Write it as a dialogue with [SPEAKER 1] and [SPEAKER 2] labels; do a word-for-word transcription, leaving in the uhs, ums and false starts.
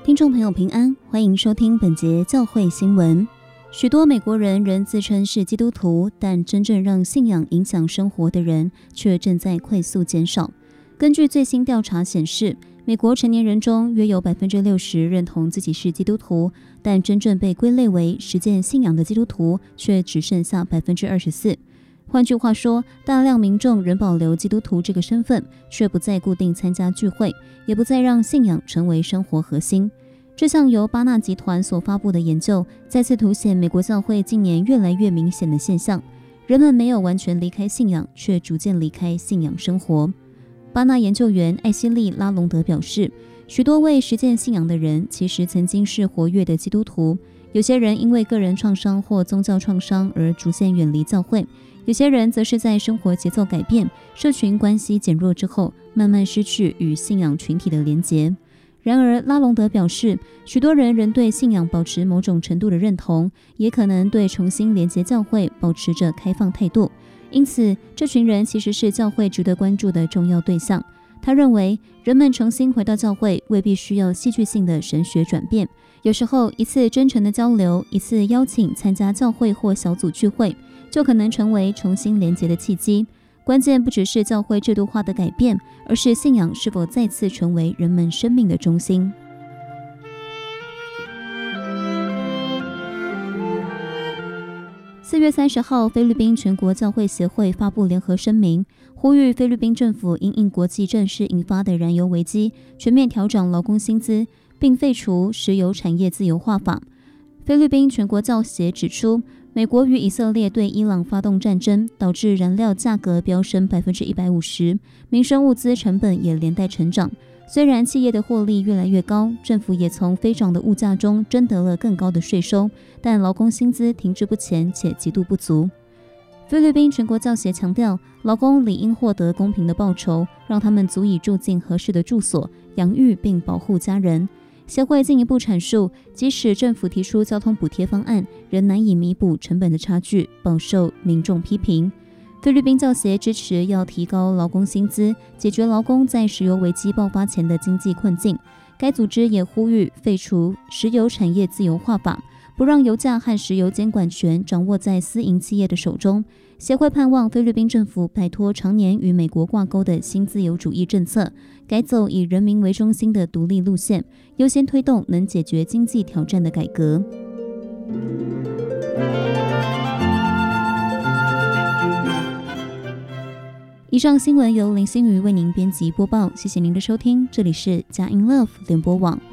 [SPEAKER 1] 听众朋友平安，欢迎收听本节教会新闻。许多美国人仍自称是基督徒，但真正让信仰影响生活的人却正在快速减少。根据最新调查显示，美国成年人中约有 百分之六十 认同自己是基督徒，但真正被归类为实践信仰的基督徒却只剩下 百分之二十四。换句话说，大量民众仍保留基督徒这个身份，却不再固定参加聚会，也不再让信仰成为生活核心。这项由巴纳集团所发布的研究，再次凸显美国教会近年越来越明显的现象：人们没有完全离开信仰，却逐渐离开信仰生活。巴纳研究员艾希利·拉隆德表示，许多为实践信仰的人其实曾经是活跃的基督徒，有些人因为个人创伤或宗教创伤而逐渐远离教会，有些人则是在生活节奏改变、社群关系减弱之后，慢慢失去与信仰群体的连结。然而，拉隆德表示，许多人仍对信仰保持某种程度的认同，也可能对重新连结教会保持着开放态度。因此，这群人其实是教会值得关注的重要对象。他认为，人们重新回到教会未必需要戏剧性的神学转变，有时候一次真诚的交流，一次邀请参加教会或小组聚会，就可能成为重新连结的契机。关键不只是教会制度化的改变，而是信仰是否再次成为人们生命的中心。四月三十号，菲律宾全国教会协会发布联合声明，呼吁菲律宾政府因应国际政事引发的燃油危机，全面调整劳工薪资，并废除石油产业自由化法。菲律宾全国教协指出，美国与以色列对伊朗发动战争，导致燃料价格飙升 百分之一百五十， 民生物资成本也连带成长。虽然企业的获利越来越高，政府也从飞涨的物价中征得了更高的税收，但劳工薪资停滞不前且极度不足。菲律宾全国教协强调，劳工理应获得公平的报酬，让他们足以住进合适的住所，养育并保护家人。协会进一步阐述，即使政府提出交通补贴方案，仍难以弥补成本的差距，饱受民众批评。菲律宾教协支持要提高劳工薪资，解决劳工在石油危机爆发前的经济困境。该组织也呼吁废除石油产业自由化法，不让油价和石油监管权掌握在私营企业的手中。协会盼望菲律宾政府摆脱常年与美国挂钩的新自由主义政策，改走以人民为中心的独立路线，优先推动能解决经济挑战的改革。以上新闻由林心瑜为您编辑播报，谢谢您的收听，这里是佳音 Love 联播网。